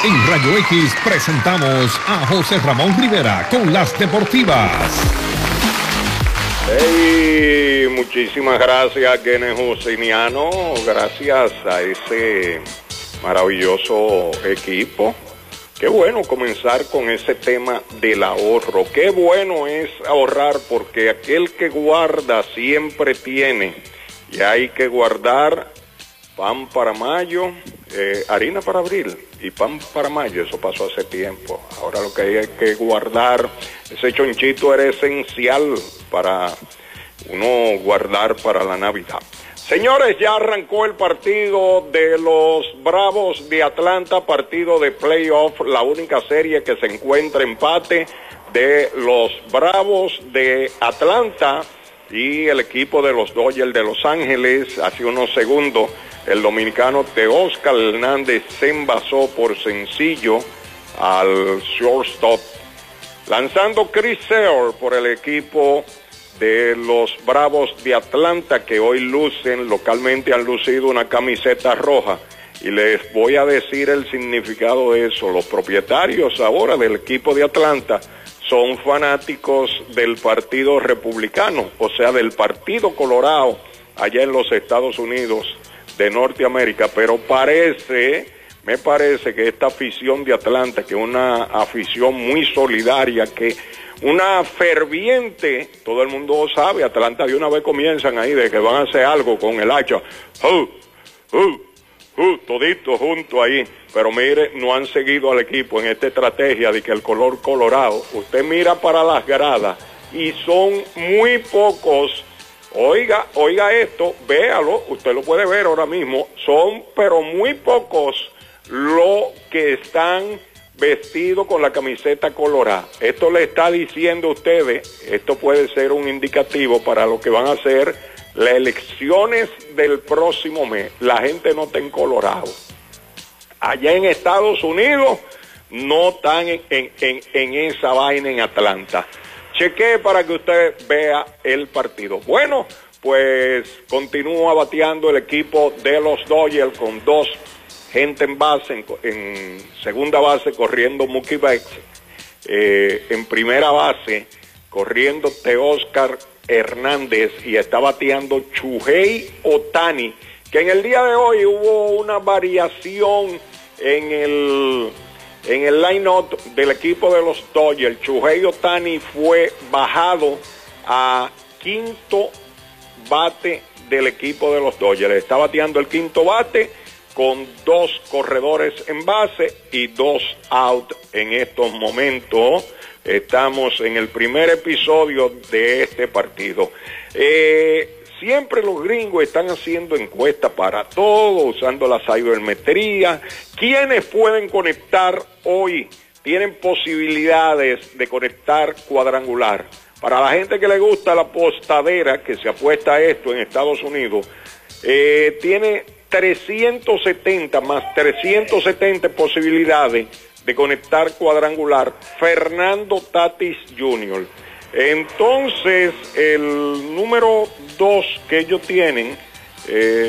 En Rayo X presentamos a José Ramón Rivera con las deportivas. Hey, muchísimas gracias, Kenneth Jusiniano. Gracias a ese maravilloso equipo. Qué bueno comenzar con ese tema del ahorro. Qué bueno es ahorrar, porque aquel que guarda siempre tiene. Y hay que guardar pan para mayo, harina para abril y pan para mayo. Eso pasó hace tiempo. Ahora lo que hay que guardar, ese chonchito era esencial para uno guardar para la Navidad. Señores, ya arrancó el partido de los Bravos de Atlanta, partido de playoff, la única serie que se encuentra empate de los Bravos de Atlanta y el equipo de los Dodgers de Los Ángeles. Hace unos segundos el dominicano Teóscar Hernández se envasó por sencillo al shortstop, lanzando Chris Sale por el equipo de los Bravos de Atlanta, que hoy lucen, localmente han lucido una camiseta roja, y les voy a decir el significado de eso. Los propietarios ahora del equipo de Atlanta son fanáticos del Partido Republicano, o sea, del Partido Colorado, allá en los Estados Unidos de Norteamérica, pero me parece que esta afición de Atlanta, que es una afición muy solidaria, que una ferviente, todo el mundo sabe, Atlanta de una vez comienzan ahí de que van a hacer algo con el hacha, todito junto ahí, pero mire, no han seguido al equipo en esta estrategia de que el color colorado, usted mira para las gradas y son muy pocos. Oiga esto, véalo, usted lo puede ver ahora mismo, son pero muy pocos los que están vestidos con la camiseta colorada. Esto le está diciendo a ustedes, esto puede ser un indicativo para lo que van a ser las elecciones del próximo mes. La gente no está en Colorado. Allá en Estados Unidos no están en esa vaina en Atlanta. Chequee para que usted vea el partido. Bueno, pues continúa bateando el equipo de los Dodgers con dos gente en base, en segunda base corriendo Mookie Betts, en primera base corriendo Teóscar Hernández, y está bateando Shohei Ohtani, que en el día de hoy hubo una variación en el line-up del equipo de los Dodgers. Shohei Ohtani fue bajado a quinto bate del equipo de los Dodgers. Está bateando el quinto bate con dos corredores en base y dos out en estos momentos. Estamos en el primer episodio de este partido. Siempre los gringos están haciendo encuestas para todo, usando la sabermetría. ¿Quiénes pueden conectar hoy? Tienen posibilidades de conectar cuadrangular. Para la gente que le gusta la apostadera, que se apuesta a esto en Estados Unidos, tiene 370 más 370 posibilidades de conectar cuadrangular Fernando Tatis Jr. Entonces, el número 2 que ellos tienen,